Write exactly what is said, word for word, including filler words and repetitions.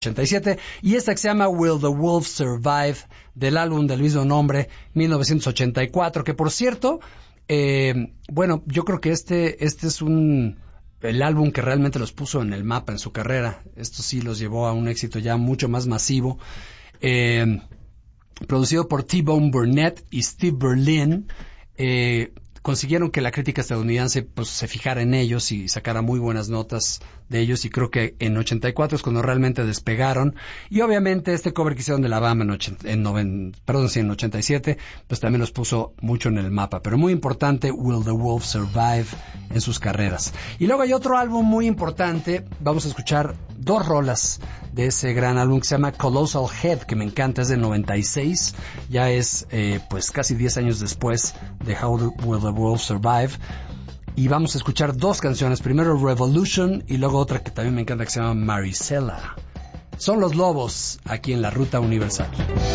ochenta y siete, y esta que se llama Will the Wolf Survive, del álbum del mismo nombre, mil novecientos ochenta y cuatro, que por cierto, eh, bueno, yo creo que este, este es un, el álbum que realmente los puso en el mapa en su carrera. Esto sí los llevó a un éxito ya mucho más masivo. Eh, producido por T-Bone Burnett y Steve Berlin, eh, consiguieron que la crítica estadounidense pues se fijara en ellos y sacara muy buenas notas de ellos, y creo que en ochenta y cuatro es cuando realmente despegaron. Y obviamente este cover que hicieron de La Bamba en, ochenta, en, noven, perdón, sí, en ochenta y siete, pues también los puso mucho en el mapa. Pero muy importante, Will the Wolf Survive en sus carreras. Y luego hay otro álbum muy importante. Vamos a escuchar dos rolas de ese gran álbum que se llama Colossal Head, que me encanta, es del noventa y seis. Ya es eh, pues casi diez años después de How the, Will the Wolf Survive. Y vamos a escuchar dos canciones, primero Revolution y luego otra que también me encanta que se llama Maricela. Son Los Lobos, aquí en la Ruta Universal.